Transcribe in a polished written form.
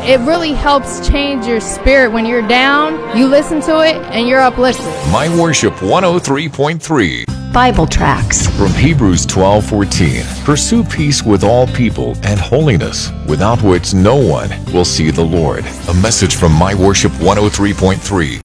it really helps change your spirit. When you're down, you listen to it and you're uplifted. My Worship 103.3. Bible tracts From Hebrews 12:14. Pursue peace with all people and holiness, without which no one will see the Lord. A message from My Worship 103.3.